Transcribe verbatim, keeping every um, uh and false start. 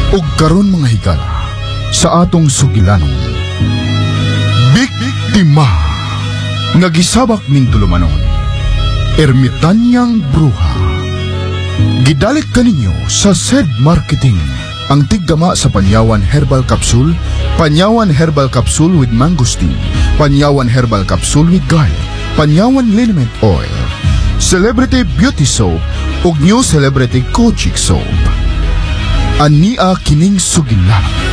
ug karon mga higala sa atong sugilanon. Biktima nga gisabak ning tulumanon, ermitanyang bruha. Gidalit kaninyo sa S E D Marketing, ang tigdama sa Panyawan Herbal Capsule, Panyawan Herbal Capsule with Mangosteen, Panyawan Herbal Capsule with Garlic, Panyawan Liniment Oil, Celebrity Beauty Soap ug New Celebrity Kojic Soap. Ania kining sugilanon.